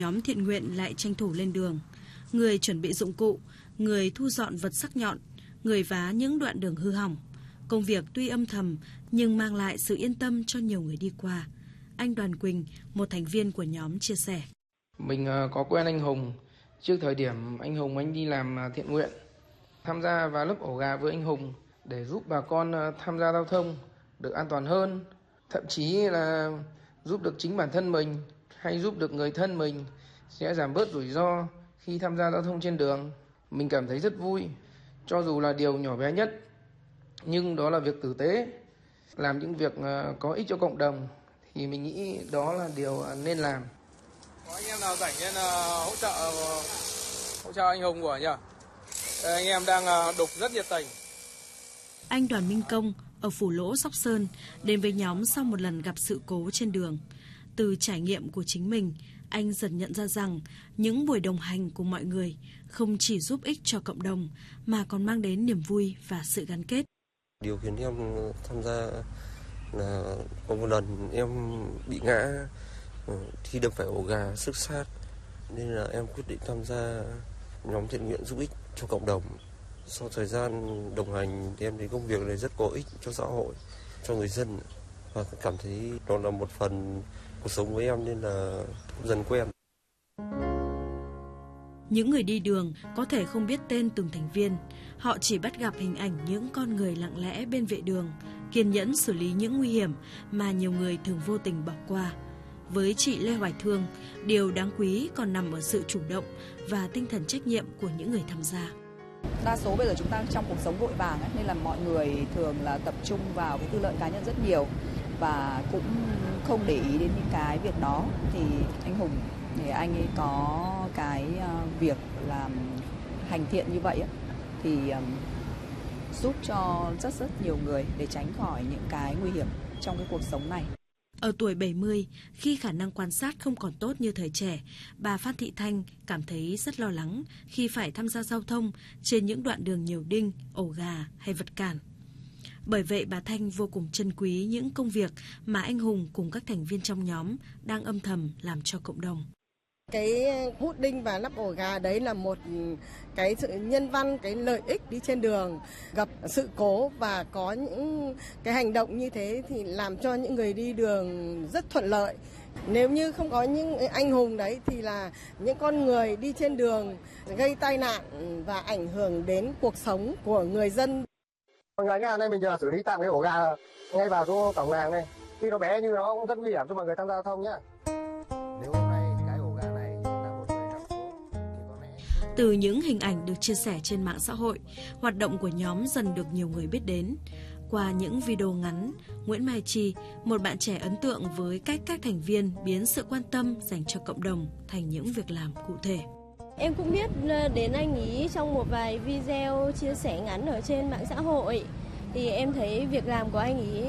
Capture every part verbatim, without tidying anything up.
Nhóm thiện nguyện lại tranh thủ lên đường, người chuẩn bị dụng cụ, người thu dọn vật sắc nhọn, người vá những đoạn đường hư hỏng. Công việc tuy âm thầm nhưng mang lại sự yên tâm cho nhiều người đi qua. Anh Đoàn Quỳnh, một thành viên của nhóm chia sẻ. Mình có quen anh Hùng. Trước thời điểm anh Hùng anh đi làm thiện nguyện, tham gia vào lớp ổ gà với anh Hùng để giúp bà con tham gia giao thông được an toàn hơn. Thậm chí là giúp được chính bản thân mình hay giúp được người thân mình sẽ giảm bớt rủi ro khi tham gia giao thông trên đường. Mình cảm thấy rất vui, cho dù là điều nhỏ bé nhất, nhưng đó là việc tử tế. Làm những việc có ích cho cộng đồng thì mình nghĩ đó là điều nên làm. Có anh em nào rảnh nên hỗ trợ hỗ trợ anh Hùng của nhỉ? Anh em đang đục rất nhiệt tình. Anh Đoàn Minh Công ở Phủ Lỗ, Sóc Sơn đến với nhóm sau một lần gặp sự cố trên đường. Từ trải nghiệm của chính mình, anh dần nhận ra rằng những buổi đồng hành cùng mọi người không chỉ giúp ích cho cộng đồng mà còn mang đến niềm vui và sự gắn kết. Điều khiến em tham gia là có một lần em bị ngã khi đâm phải ổ gà xước sát, nên là em quyết định tham gia nhóm thiện nguyện giúp ích cho cộng đồng. Sau thời gian đồng hành thì em thấy công việc này rất có ích cho xã hội, cho người dân, và cảm thấy đó là một phần cuộc sống với em nên là dần quen. Những người đi đường có thể không biết tên từng thành viên, họ chỉ bắt gặp hình ảnh những con người lặng lẽ bên vệ đường, kiên nhẫn xử lý những nguy hiểm mà nhiều người thường vô tình bỏ qua. Với chị Lê Hoài Thương, điều đáng quý còn nằm ở sự chủ động và tinh thần trách nhiệm của những người tham gia. Đa số bây giờ chúng ta trong cuộc sống vội vàng ấy, nên là mọi người thường là tập trung vào cái tư lợi cá nhân rất nhiều và cũng không để ý đến những cái việc đó. Thì anh Hùng thì anh ấy có cái việc làm hành thiện như vậy ấy, thì um, giúp cho rất rất nhiều người để tránh khỏi những cái nguy hiểm trong cái cuộc sống này. Ở tuổi bảy mươi, khi khả năng quan sát không còn tốt như thời trẻ, bà Phan Thị Thanh cảm thấy rất lo lắng khi phải tham gia giao thông trên những đoạn đường nhiều đinh, ổ gà hay vật cản. Bởi vậy bà Thanh vô cùng trân quý những công việc mà anh Hùng cùng các thành viên trong nhóm đang âm thầm làm cho cộng đồng. Cái hút đinh và lắp ổ gà đấy là một cái sự nhân văn, cái lợi ích đi trên đường, gặp sự cố và có những cái hành động như thế thì làm cho những người đi đường rất thuận lợi. Nếu như không có những anh hùng đấy thì là những con người đi trên đường gây tai nạn và ảnh hưởng đến cuộc sống của người dân. Mọi người nghe, đây mình giờ xử lý tạm cái ổ gà ngay vào chỗ cổng làng này. Khi nó bé như nó cũng rất nguy hiểm cho mọi người tham gia giao thông nhá. Nếu hôm nay cái ổ gà này là một người gặp số thì có lẽ... Từ những hình ảnh được chia sẻ trên mạng xã hội, hoạt động của nhóm dần được nhiều người biết đến. Qua những video ngắn, Nguyễn Mai Chi, một bạn trẻ ấn tượng với cách các thành viên biến sự quan tâm dành cho cộng đồng thành những việc làm cụ thể. Em cũng biết đến anh ý trong một vài video chia sẻ ngắn ở trên mạng xã hội. Thì em thấy việc làm của anh ý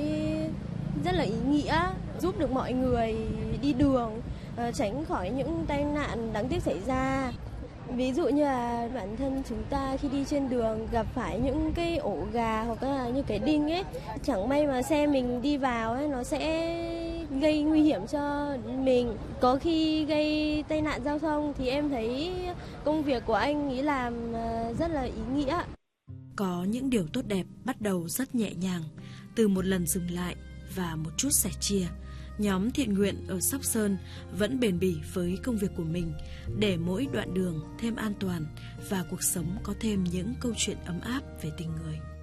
rất là ý nghĩa, giúp được mọi người đi đường, tránh khỏi những tai nạn đáng tiếc xảy ra. Ví dụ như là bản thân chúng ta khi đi trên đường gặp phải những cái ổ gà hoặc là những cái đinh ấy, chẳng may mà xe mình đi vào ấy, nó sẽ gây nguy hiểm cho mình, có khi gây tai nạn giao thông. Thì em thấy công việc của anh ấy làm rất là ý nghĩa. Có những điều tốt đẹp bắt đầu rất nhẹ nhàng, từ một lần dừng lại và một chút sẻ chia. Nhóm thiện nguyện ở Sóc Sơn vẫn bền bỉ với công việc của mình để mỗi đoạn đường thêm an toàn và cuộc sống có thêm những câu chuyện ấm áp về tình người.